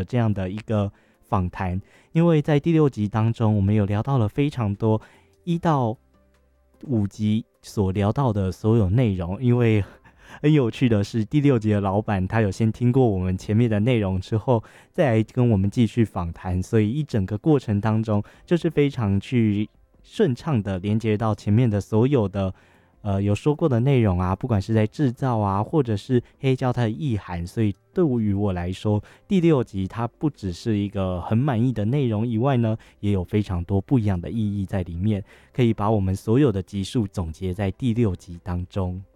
的这样的一个访谈。因为在第6集当中，我们有聊到了非常多1到5集所聊到的所有内容。因为很有趣的是，第6集的老板他有先听过我们前面的内容之后，再来跟我们继续访谈，所以一整个过程当中就是非常去顺畅的连接到前面的所有的有说过的内容啊，不管是在制造啊，或者是黑胶它的意涵。所以对于我来说，第6集它不只是一个很满意的内容以外呢，也有非常多不一样的意义在里面，可以把我们所有的集数总结在第6集当中。